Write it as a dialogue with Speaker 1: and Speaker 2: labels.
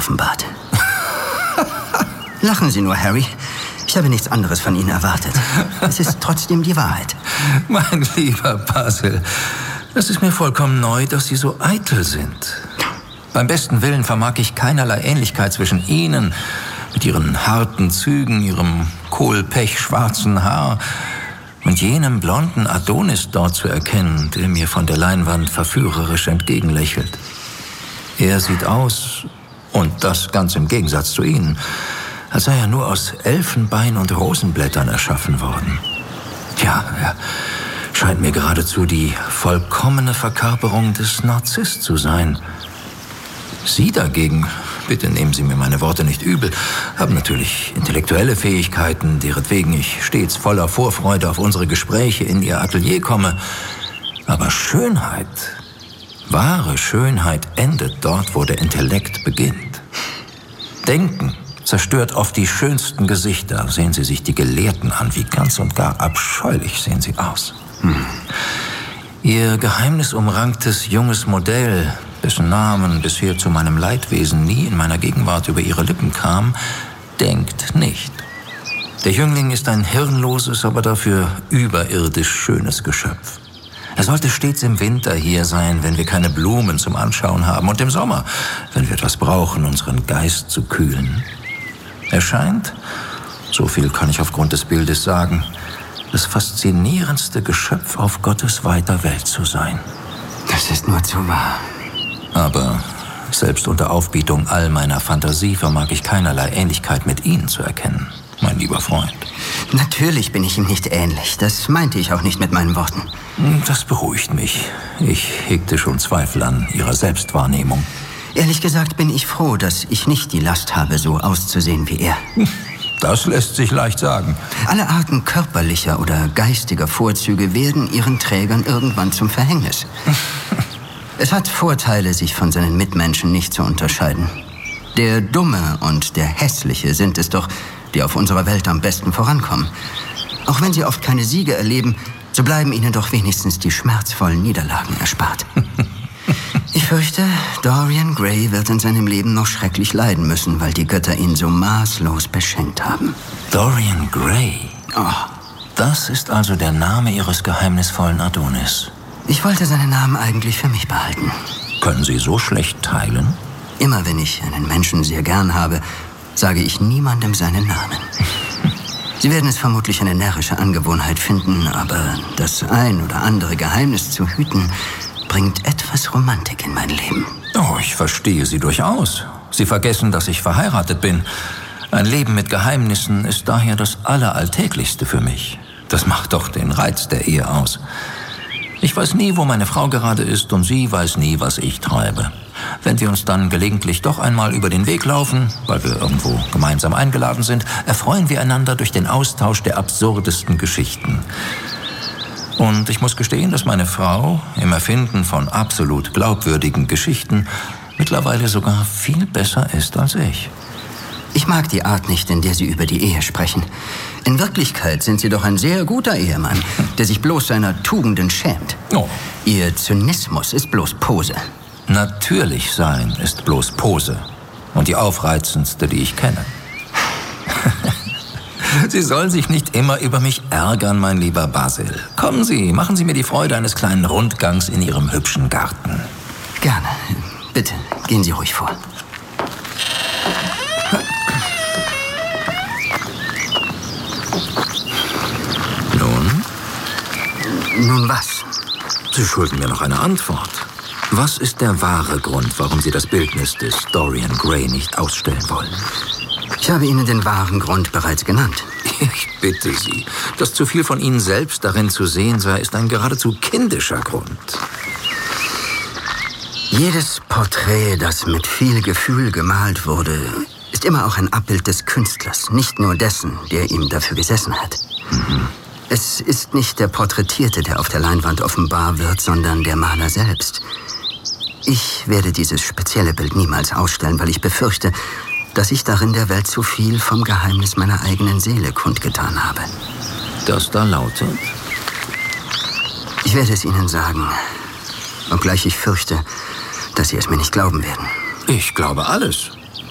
Speaker 1: offenbart. Lachen Sie nur, Harry. Ich habe nichts anderes von Ihnen erwartet. Es ist trotzdem die Wahrheit.
Speaker 2: Mein lieber Basil, es ist mir vollkommen neu, dass Sie so eitel sind. Beim besten Willen vermag ich keinerlei Ähnlichkeit zwischen Ihnen, mit Ihren harten Zügen, Ihrem kohlpechschwarzen Haar und jenem blonden Adonis dort zu erkennen, der mir von der Leinwand verführerisch entgegenlächelt. Er sieht aus, und das ganz im Gegensatz zu Ihnen, als sei er nur aus Elfenbein und Rosenblättern erschaffen worden. Ja, er scheint mir geradezu die vollkommene Verkörperung des Narziss zu sein. Sie dagegen, bitte nehmen Sie mir meine Worte nicht übel, haben natürlich intellektuelle Fähigkeiten, deretwegen ich stets voller Vorfreude auf unsere Gespräche in Ihr Atelier komme. Aber Schönheit, wahre Schönheit endet dort, wo der Intellekt beginnt. Denken zerstört oft die schönsten Gesichter. Sehen Sie sich die Gelehrten an, wie ganz und gar abscheulich sehen sie aus. Ihr geheimnisumranktes junges Modell, dessen Namen bisher zu meinem Leidwesen nie in meiner Gegenwart über Ihre Lippen kam, denkt nicht. Der Jüngling ist ein hirnloses, aber dafür überirdisch schönes Geschöpf. Er sollte stets im Winter hier sein, wenn wir keine Blumen zum Anschauen haben, und im Sommer, wenn wir etwas brauchen, unseren Geist zu kühlen. Er scheint, so viel kann ich aufgrund des Bildes sagen, das faszinierendste Geschöpf auf Gottes weiter Welt zu sein.
Speaker 1: Das ist nur zu wahr.
Speaker 2: Aber selbst unter Aufbietung all meiner Fantasie vermag ich keinerlei Ähnlichkeit mit Ihnen zu erkennen, mein lieber Freund.
Speaker 1: Natürlich bin ich ihm nicht ähnlich. Das meinte ich auch nicht mit meinen Worten.
Speaker 2: Das beruhigt mich. Ich hegte schon Zweifel an Ihrer Selbstwahrnehmung.
Speaker 1: Ehrlich gesagt bin ich froh, dass ich nicht die Last habe, so auszusehen wie er.
Speaker 2: Das lässt sich leicht sagen.
Speaker 1: Alle Arten körperlicher oder geistiger Vorzüge werden ihren Trägern irgendwann zum Verhängnis. Es hat Vorteile, sich von seinen Mitmenschen nicht zu unterscheiden. Der Dumme und der Hässliche sind es doch, die auf unserer Welt am besten vorankommen. Auch wenn sie oft keine Siege erleben, so bleiben ihnen doch wenigstens die schmerzvollen Niederlagen erspart. Ich fürchte, Dorian Gray wird in seinem Leben noch schrecklich leiden müssen, weil die Götter ihn so maßlos beschenkt haben.
Speaker 2: Dorian Gray?
Speaker 1: Oh.
Speaker 2: Das ist also der Name Ihres geheimnisvollen Adonis.
Speaker 1: Ich wollte seinen Namen eigentlich für mich behalten.
Speaker 2: Können Sie so schlecht teilen?
Speaker 1: Immer wenn ich einen Menschen sehr gern habe, sage ich niemandem seinen Namen. Sie werden es vermutlich eine närrische Angewohnheit finden, aber das ein oder andere Geheimnis zu hüten, bringt etwas Romantik in mein Leben.
Speaker 2: Oh, ich verstehe Sie durchaus. Sie vergessen, dass ich verheiratet bin. Ein Leben mit Geheimnissen ist daher das Alleralltäglichste für mich. Das macht doch den Reiz der Ehe aus. Ich weiß nie, wo meine Frau gerade ist, und sie weiß nie, was ich treibe. Wenn wir uns dann gelegentlich doch einmal über den Weg laufen, weil wir irgendwo gemeinsam eingeladen sind, erfreuen wir einander durch den Austausch der absurdesten Geschichten. Und ich muss gestehen, dass meine Frau im Erfinden von absolut glaubwürdigen Geschichten mittlerweile sogar viel besser ist als ich.
Speaker 1: Ich mag die Art nicht, in der Sie über die Ehe sprechen. In Wirklichkeit sind Sie doch ein sehr guter Ehemann, der sich bloß seiner Tugenden schämt.
Speaker 2: Oh.
Speaker 1: Ihr Zynismus ist bloß Pose.
Speaker 2: Natürlich sein ist bloß Pose. Und die aufreizendste, die ich kenne. Sie sollen sich nicht immer über mich ärgern, mein lieber Basil. Kommen Sie, machen Sie mir die Freude eines kleinen Rundgangs in Ihrem hübschen Garten.
Speaker 1: Gerne. Bitte, gehen Sie ruhig vor.
Speaker 2: Nun?
Speaker 1: Nun was?
Speaker 2: Sie schulden mir noch eine Antwort. Was ist der wahre Grund, warum Sie das Bildnis des Dorian Gray nicht ausstellen wollen?
Speaker 1: Ich habe Ihnen den wahren Grund bereits genannt.
Speaker 2: Ich bitte Sie, dass zu viel von Ihnen selbst darin zu sehen sei, ist ein geradezu kindischer Grund.
Speaker 1: Jedes Porträt, das mit viel Gefühl gemalt wurde, ist immer auch ein Abbild des Künstlers, nicht nur dessen, der ihm dafür gesessen hat. Es ist nicht der Porträtierte, der auf der Leinwand offenbar wird, sondern der Maler selbst. Ich werde dieses spezielle Bild niemals ausstellen, weil ich befürchte, dass ich darin der Welt zu viel vom Geheimnis meiner eigenen Seele kundgetan habe.
Speaker 2: Das da lautet?
Speaker 1: Ich werde es Ihnen sagen, obgleich ich fürchte, dass Sie es mir nicht glauben werden.
Speaker 2: Ich glaube alles.